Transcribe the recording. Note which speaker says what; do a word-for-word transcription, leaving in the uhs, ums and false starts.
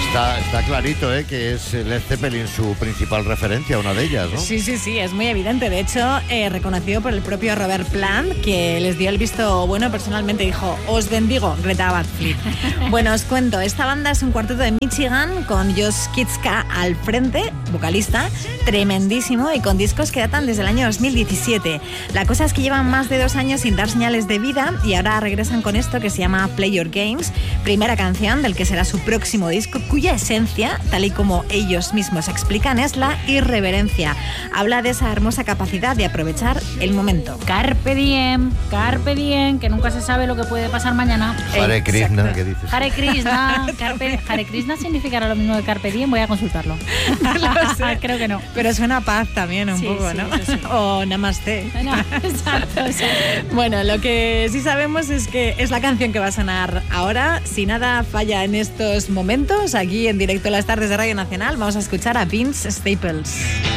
Speaker 1: Está, está clarito, ¿eh? Que es Led Zeppelin su principal referencia, una de ellas, ¿no?
Speaker 2: Sí, sí, sí, es muy evidente. De hecho, eh, reconocido por el propio Robert Plant, que les dio el visto bueno. Personalmente dijo: os bendigo, Greta Van Fleet. Bueno, os cuento, esta banda es un cuarteto de Michigan con Josh Kitska al frente, vocalista, tremendísimo, y con discos que datan desde el año dos mil diecisiete. La cosa es que llevan más de dos años sin dar señales de vida y ahora regresan con esto que se llama Play Your Games, primera canción del que será su próximo disco, cuya esencia, tal y como ellos mismos explican, es la irreverencia. Habla de esa hermosa capacidad de aprovechar el momento.
Speaker 3: Carpe diem, carpe diem, que nunca se sabe lo que puede pasar mañana.
Speaker 1: Hare Krishna, ¿qué dices?
Speaker 3: Hare Krishna, carpe, Hare Krishna significará lo mismo que carpe diem, voy a consultarlo.
Speaker 2: Lo sé.
Speaker 3: Creo que no.
Speaker 2: Pero suena a paz también un
Speaker 3: Sí,
Speaker 2: poco,
Speaker 3: sí,
Speaker 2: ¿no?
Speaker 3: eso sí.
Speaker 2: O namaste.
Speaker 3: No, exacto, exacto.
Speaker 2: Bueno, lo que sí sabemos es que es la canción que va a sonar ahora. Si nada falla en estos momentos, aquí en directo a las tardes de Radio Nacional, vamos a escuchar a Vince Staples.